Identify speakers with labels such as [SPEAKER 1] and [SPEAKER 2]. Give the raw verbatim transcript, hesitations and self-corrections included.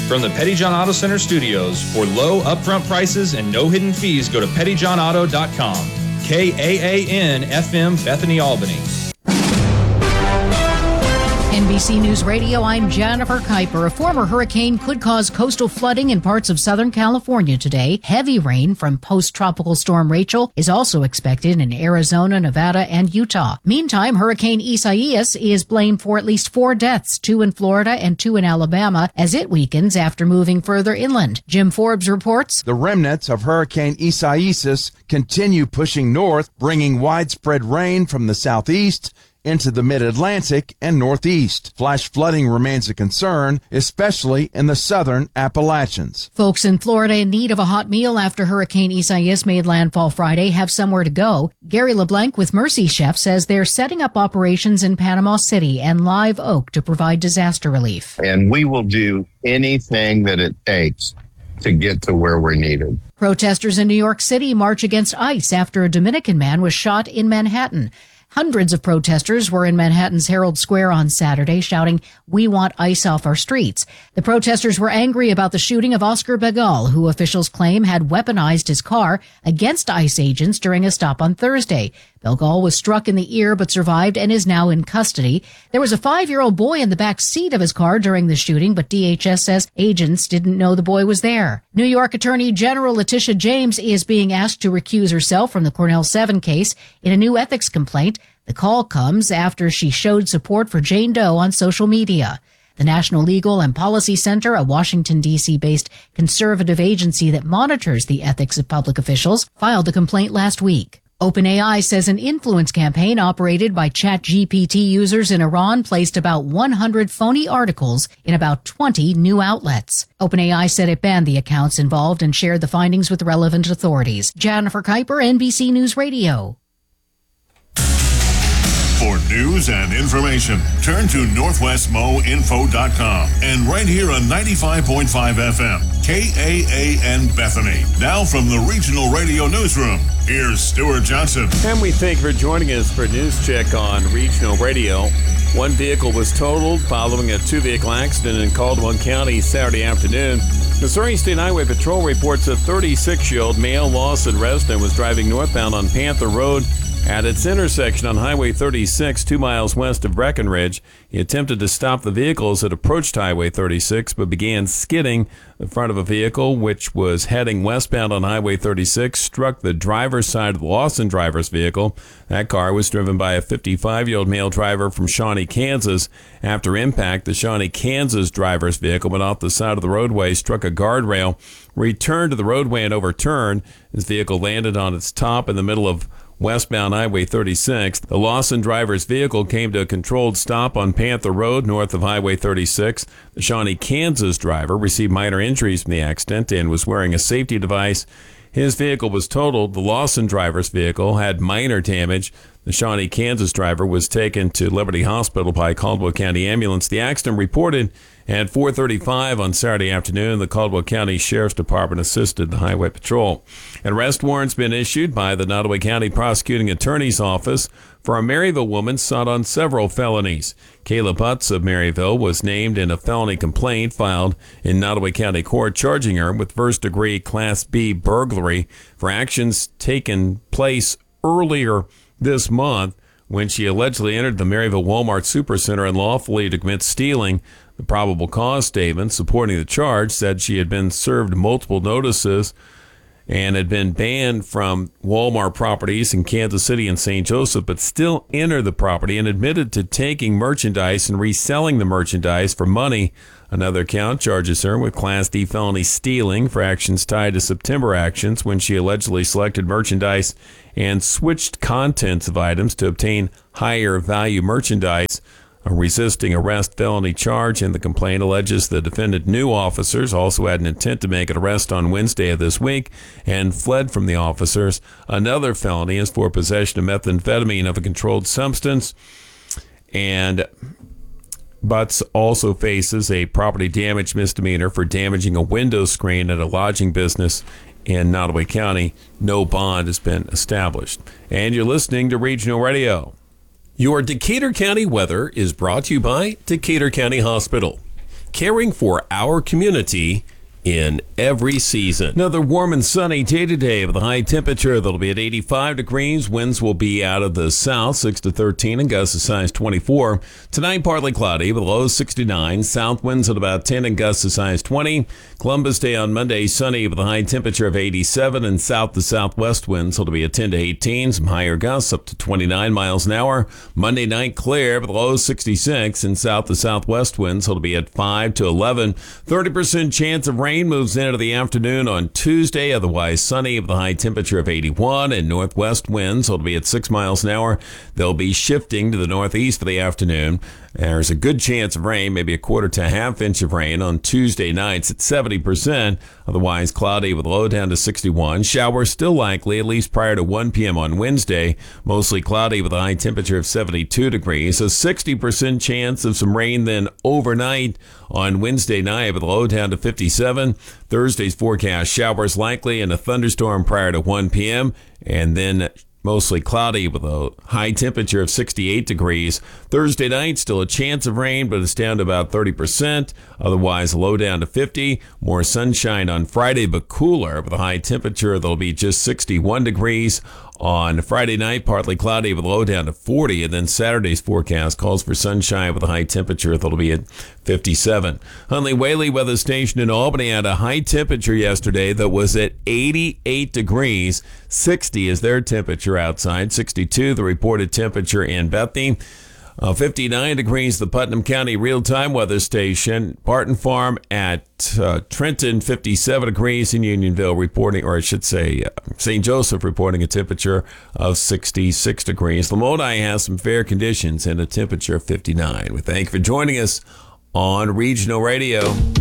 [SPEAKER 1] From the Petty John Auto Center studios, for low upfront prices and no hidden fees, go to petty john auto dot com. K A A N F M, Bethany, Albany.
[SPEAKER 2] N B C News Radio, I'm Jennifer Kuiper. A former hurricane could cause coastal flooding in parts of Southern California today. Heavy rain from post-tropical storm Rachel is also expected in Arizona, Nevada, and Utah. Meantime, Hurricane Isaias is blamed for at least four deaths, two in Florida and two in Alabama, as it weakens after moving further inland. Jim Forbes reports.
[SPEAKER 3] The remnants of Hurricane Isaias continue pushing north, bringing widespread rain from the southeast into the mid-Atlantic and northeast. Flash flooding remains a concern, especially in the southern Appalachians.
[SPEAKER 2] Folks in Florida in need of a hot meal after Hurricane Isaias made landfall Friday have somewhere to go. Gary LeBlanc with Mercy Chef says they're setting up operations in Panama City and Live Oak to provide disaster relief.
[SPEAKER 4] And we will do anything that it takes to get to where we're needed.
[SPEAKER 2] Protesters in New York City march against ICE after a Dominican man was shot in Manhattan. Hundreds of protesters were in Manhattan's Herald Square on Saturday shouting, "We want ICE off our streets." The protesters were angry about the shooting of Oscar Begal, who officials claim had weaponized his car against ICE agents during a stop on Thursday. Begal was struck in the ear but survived and is now in custody. There was a five-year-old boy in the back seat of his car during the shooting, but D H S says agents didn't know the boy was there. New York Attorney General Letitia James is being asked to recuse herself from the Cornell seven case in a new ethics complaint. The call comes after she showed support for Jane Doe on social media. The National Legal and Policy Center, a Washington, D C-based conservative agency that monitors the ethics of public officials, filed a complaint last week. OpenAI says an influence campaign operated by ChatGPT users in Iran placed about one hundred phony articles in about twenty new outlets. OpenAI said it banned the accounts involved and shared the findings with relevant authorities. Jennifer Kuiper, N B C News Radio.
[SPEAKER 5] For news and information, turn to northwest mo info dot com and right here on ninety-five point five F M, K A A N Bethany. Now from the Regional Radio Newsroom, here's Stuart Johnson.
[SPEAKER 6] And we thank you for joining us for News Check on Regional Radio. One vehicle was totaled following a two-vehicle accident in Caldwell County Saturday afternoon. Missouri State Highway Patrol reports a thirty-six-year-old male Lawson resident was driving northbound on Panther Road at its intersection on Highway thirty-six, two miles west of Breckenridge. He attempted to stop the vehicle as it approached Highway thirty-six, but began skidding. The front of a vehicle, which was heading westbound on Highway thirty-six, struck the driver's side of the Lawson driver's vehicle. That car was driven by a fifty-five-year-old male driver from Shawnee, Kansas. After impact, the Shawnee, Kansas driver's vehicle went off the side of the roadway, struck a guardrail, returned to the roadway, and overturned. His vehicle landed on its top in the middle of westbound Highway thirty-six. The Lawson driver's vehicle came to a controlled stop on Panther Road north of Highway thirty-six. The Shawnee, Kansas driver received minor injuries from the accident and was wearing a safety device. His vehicle was totaled. The Lawson driver's vehicle had minor damage. The Shawnee, Kansas driver was taken to Liberty Hospital by Caldwell County Ambulance. The accident reported at four thirty-five on Saturday afternoon. The Caldwell County Sheriff's Department assisted the Highway Patrol. An arrest warrant's been issued by the Nottoway County Prosecuting Attorney's Office for a Maryville woman sought on several felonies. Kayla Butts of Maryville was named in a felony complaint filed in Nottoway County Court charging her with first-degree Class B burglary for actions taken place earlier this month when she allegedly entered the Maryville Walmart Supercenter unlawfully to commit stealing. The probable cause statement supporting the charge said she had been served multiple notices and had been banned from Walmart properties in Kansas City and Saint Joseph, but still entered the property and admitted to taking merchandise and reselling the merchandise for money. Another count charges her with Class D felony stealing for actions tied to September actions when she allegedly selected merchandise and switched contents of items to obtain higher value merchandise. A resisting arrest felony charge in the complaint alleges the defendant knew officers, also had an intent to make an arrest on Wednesday of this week, and fled from the officers. Another felony is for possession of methamphetamine of a controlled substance. And Butts also faces a property damage misdemeanor for damaging a window screen at a lodging business in Nottoway County. No bond has been established. And you're listening to Regional Radio.
[SPEAKER 7] Your Decatur County weather is brought to you by Decatur County Hospital. caring for our community in every season. Another warm and sunny day today with a high temperature that'll be at eighty-five degrees. Winds will be out of the south, six to thirteen, and gusts of size twenty-four. Tonight, partly cloudy with a low sixty-nine. South winds at about ten and gusts of size twenty. Columbus Day on Monday, sunny with a high temperature of eighty-seven, and south to southwest winds will be at ten to eighteen. Some higher gusts up to twenty-nine miles an hour. Monday night, clear with a low sixty-six, and south to southwest winds will be at five to eleven. thirty percent chance of rain moves into the afternoon on Tuesday, otherwise sunny with a high temperature of eighty-one, and northwest winds will be at six miles an hour. They'll be shifting to the northeast for the afternoon. There's a good chance of rain, maybe a quarter to a half inch of rain on Tuesday nights at seventy percent. Otherwise cloudy with a low down to sixty-one. Showers still likely, at least prior to one p.m. on Wednesday. Mostly cloudy with a high temperature of seventy-two degrees. A sixty percent chance of some rain then overnight on Wednesday night with a low down to fifty-seven. Thursday's forecast, showers likely and a thunderstorm prior to one p.m. And then mostly cloudy with a high temperature of sixty-eight degrees. Thursday night, still a chance of rain, but it's down to about thirty percent. Otherwise, low down to fifty. More sunshine on Friday, but cooler with a high temperature that'll be just sixty-one degrees. On Friday night, partly cloudy with a low down to forty, and then Saturday's forecast calls for sunshine with a high temperature that'll be at fifty-seven. Huntley Whaley Weather Station in Albany had a high temperature yesterday that was at eighty-eight degrees. sixty is their temperature outside. sixty-two the reported temperature in Bethany. Uh, fifty-nine degrees, the Putnam County Real-Time Weather Station. Barton Farm at uh, Trenton, fifty-seven degrees. In Unionville reporting, or I should say uh, Saint Joseph reporting a temperature of sixty-six degrees. Lamoni has some fair conditions and a temperature of fifty-nine. We thank you for joining us on Regional Radio.